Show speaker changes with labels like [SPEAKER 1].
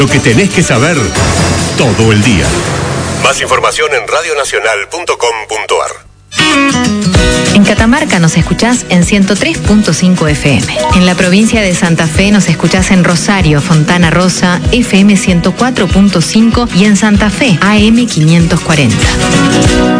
[SPEAKER 1] Lo que tenés que saber todo el día. Más información en radionacional.com.ar.
[SPEAKER 2] En Catamarca nos escuchás en 103.5 FM. En la provincia de Santa Fe nos escuchás en Rosario, Fontana Rosa, FM 104.5 y en Santa Fe, AM 540.